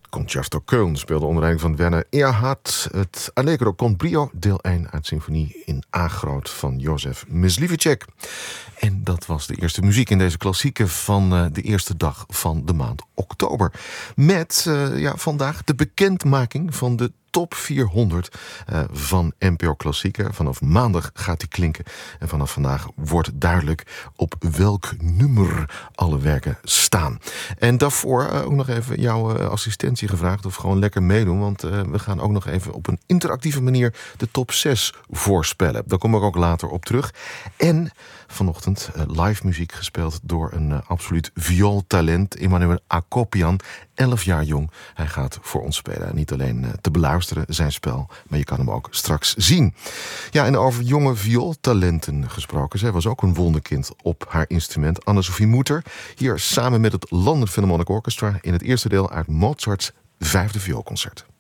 Concerto Köln speelde onder leiding van Werner Erhard het Allegro con brio, deel 1 uit symfonie in A groot van Jozef Mysliveček. En dat was de eerste muziek in deze klassieke van de eerste dag van de maand oktober. Met vandaag de bekendmaking van de top 400 van NPO Klassieken. Vanaf maandag gaat die klinken. En vanaf vandaag wordt duidelijk op welk nummer alle werken staan. En daarvoor ook nog even jouw assistentie gevraagd of gewoon lekker meedoen. Want we gaan ook nog even op een interactieve manier de top 6 voorspellen. Daar kom ik ook later op terug. En vanochtend live muziek gespeeld door een absoluut viooltalent, Emanuel Akopian, 11 jaar jong. Hij gaat voor ons spelen. Niet alleen te beluisteren zijn spel, maar je kan hem ook straks zien. Ja, en over jonge viooltalenten gesproken. Zij was ook een wonderkind op haar instrument, Anne-Sophie Mutter. Hier samen met het London Philharmonic Orchestra in het eerste deel uit Mozarts 5e vioolconcert.